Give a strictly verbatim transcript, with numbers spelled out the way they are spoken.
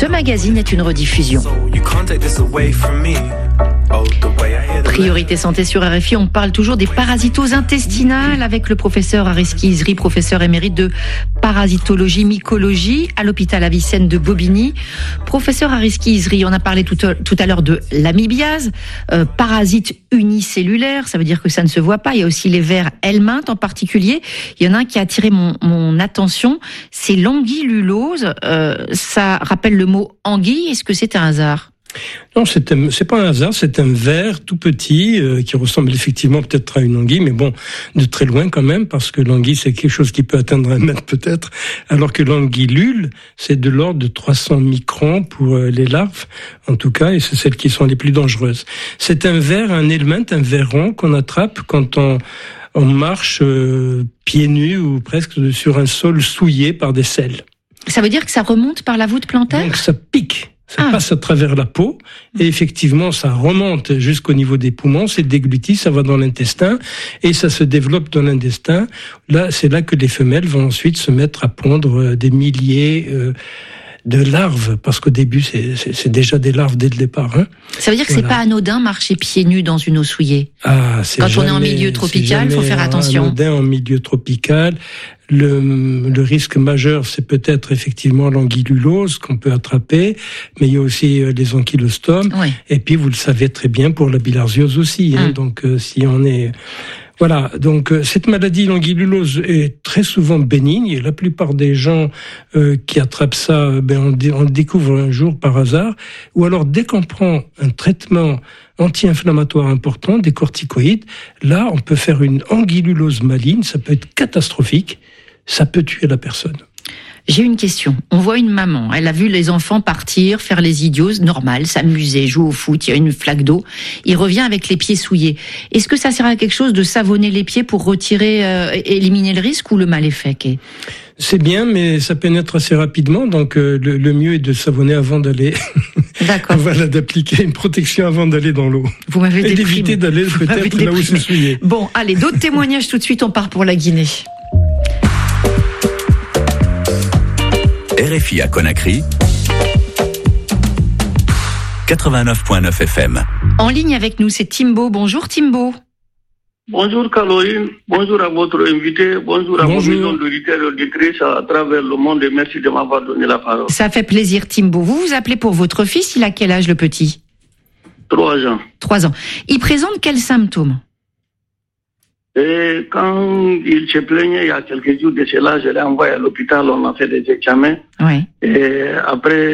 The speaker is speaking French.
Ce magazine est une rediffusion. Priorité santé sur R F I, on parle toujours des parasitoses intestinales avec le professeur Ariski Izri, professeur émérite de parasitologie, mycologie à l'hôpital Avicenne de Bobigny. Professeur Ariski Izri, on a parlé tout à, tout à l'heure de l'amibiase, euh, parasite unicellulaire, ça veut dire que ça ne se voit pas. Il y a aussi les vers helminthes en particulier. Il y en a un qui a attiré mon, mon attention, c'est l'anguillulose. Euh, ça rappelle le mot anguille, est-ce que c'est un hasard ? Non, c'est, un, c'est pas un hasard, c'est un ver tout petit euh, qui ressemble effectivement peut-être à une anguille, mais bon, de très loin quand même, parce que l'anguille c'est quelque chose qui peut atteindre un mètre peut-être, alors que l'anguillule c'est de l'ordre de trois cents microns pour euh, les larves, en tout cas, et c'est celles qui sont les plus dangereuses. C'est un ver, un helminthe, un ver rond qu'on attrape quand on on marche euh, pieds nus ou presque sur un sol souillé par des sels. Ça veut dire que ça remonte par la voûte plantaire ? Donc ça pique. Ça ah. passe à travers la peau et effectivement ça remonte jusqu'au niveau des poumons, c'est dégluti, ça va dans l'intestin et ça se développe dans l'intestin. Là, c'est là que les femelles vont ensuite se mettre à pondre des milliers euh, de larves, parce qu'au début c'est, c'est, c'est déjà des larves dès le départ. Hein. Ça veut dire que voilà. C'est pas anodin marcher pieds nus dans une eau souillée. Ah, c'est Quand jamais, on est en milieu tropical, il faut faire attention. Anodin en milieu tropical. Le, le risque majeur, c'est peut-être effectivement l'anguillulose qu'on peut attraper, mais il y a aussi les ankylostomes. Oui. Et puis, vous le savez très bien pour la bilharziose aussi. Hein, hum. Donc, euh, si on est... Voilà, donc euh, cette maladie, l'anguillulose, est très souvent bénigne. La plupart des gens euh, qui attrapent ça, ben, on, dé- on le découvre un jour par hasard. Ou alors, dès qu'on prend un traitement anti-inflammatoire important, des corticoïdes, là, on peut faire une anguillulose maligne. Ça peut être catastrophique. Ça peut tuer la personne. J'ai une question. On voit une maman, elle a vu les enfants partir, faire les idiots, normal, s'amuser, jouer au foot, il y a une flaque d'eau. Il revient avec les pieds souillés. Est-ce que ça sert à quelque chose de savonner les pieds pour retirer, euh, éliminer le risque ou le mal est fait qu'est ? C'est bien, mais ça pénètre assez rapidement, donc euh, le, le mieux est de savonner avant d'aller. D'accord. Voilà, d'appliquer une protection avant d'aller dans l'eau. Vous m'avez Et déprimé. d'éviter d'aller Vous peut-être là où c'est souillé. Bon, allez, d'autres témoignages tout de suite, on part pour la Guinée. R F I à Conakry, quatre-vingt-neuf virgule neuf F M. En ligne avec nous, c'est Timbo. Bonjour Timbo. Bonjour Caroline, bonjour à votre invité, bonjour à vos millions d'auditeurs et auditrices à travers le monde et merci de m'avoir donné la parole. Ça fait plaisir Timbo. Vous vous appelez pour votre fils, il a quel âge le petit ? Trois ans. Trois ans. Il présente quels symptômes ? Et quand il se plaignait il y a quelques jours de cela, je l'ai envoyé à l'hôpital, on a fait des examens. Ouais. Et après